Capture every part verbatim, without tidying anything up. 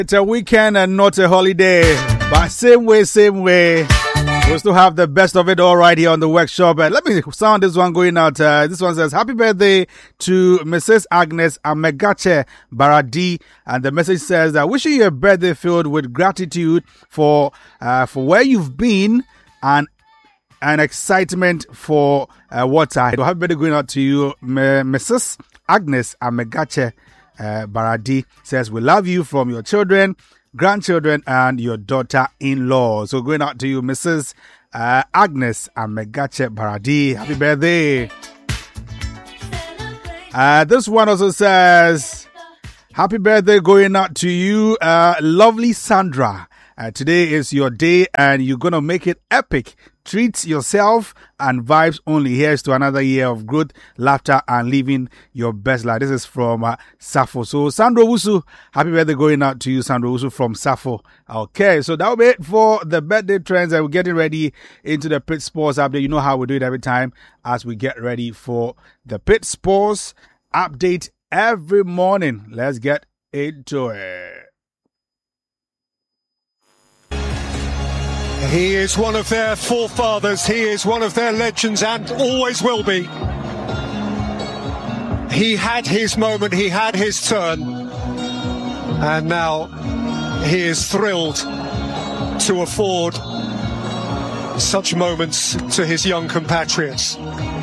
It's a weekend and not a holiday, but same way, same way. We'll still have the best of it all right here on the workshop. Uh, let me sound this one going out. Uh, this one says, happy birthday to Missus Agnes Amegache Baradi. And the message says, uh, wishing you a birthday filled with gratitude for uh, for where you've been and and excitement for uh, what's ahead. So happy birthday going out to you, M- Missus Agnes Amegache uh, Baradi. Says, we love you from your children, grandchildren, and your daughter-in-law. So going out to you, Missus Uh, Agnes Amegache Baradi. Happy birthday. Uh, this one also says, happy birthday going out to you, uh, lovely Sandra. Uh, today is your day and you're going to make it epic. Treat yourself and vibes only. Here's to another year of growth, laughter, and living your best life. This is from uh, Safo. So, Sandro Wusu, happy birthday going out to you, Sandro Wusu from Safo. Okay, so that'll be it for the birthday trends. And we're getting ready into the Pit Sports update. You know how we do it every time as we get ready for the Pit Sports update every morning. Let's get into it. He is one of their forefathers. He is one of their legends and always will be. He had his moment. He had his turn. And now he is thrilled to afford such moments to his young compatriots.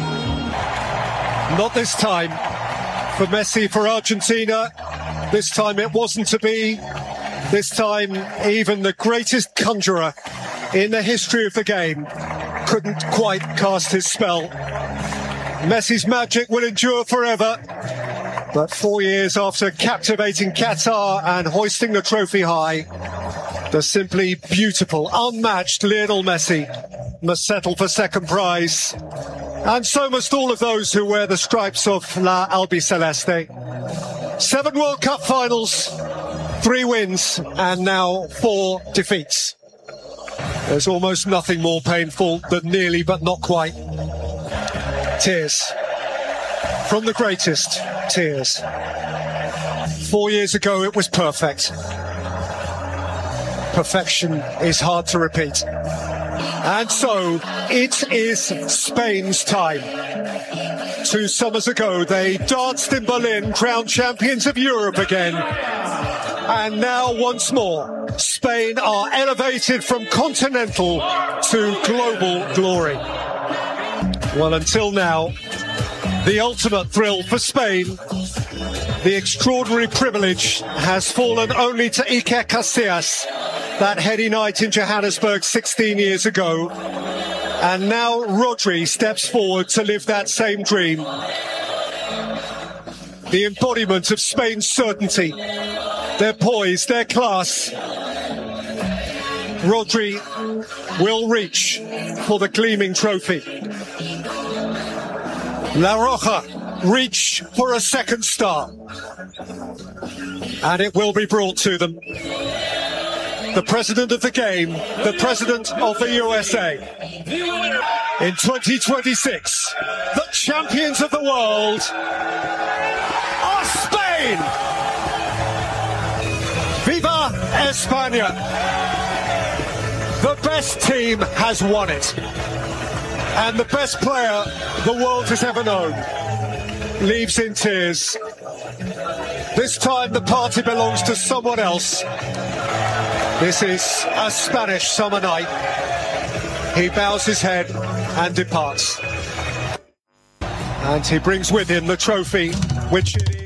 Not this time for Messi, for Argentina. This time it wasn't to be. This time even the greatest conjurer in the history of the game couldn't quite cast his spell. Messi's magic will endure forever. But four years after captivating Qatar and hoisting the trophy high, the simply beautiful, unmatched Lionel Messi must settle for second prize. And so must all of those who wear the stripes of La Albiceleste. Seven World Cup finals, three wins, and now four defeats. There's almost nothing more painful than nearly but not quite. Tears. From the greatest, tears. Four years ago it was perfect. Perfection is hard to repeat. And so it is Spain's time. Two summers ago they danced in Berlin, crowned champions of Europe again. And now once more, Spain are elevated from continental to global glory. Well, until now, the ultimate thrill for Spain, the extraordinary privilege has fallen only to Iker Casillas, that heady night in Johannesburg sixteen years ago. And now Rodri steps forward to live that same dream. The embodiment of Spain's certainty, their poise, their class. Rodri will reach for the gleaming trophy. La Roja reach for a second star. And it will be brought to them. The president of the game, the president of the U S A. In twenty twenty-six, the champions of the world are Spain! Viva España! The best team has won it. And the best player the world has ever known leaves in tears. This time the party belongs to someone else. This is a Spanish summer night. He bows his head and departs. And he brings with him the trophy, which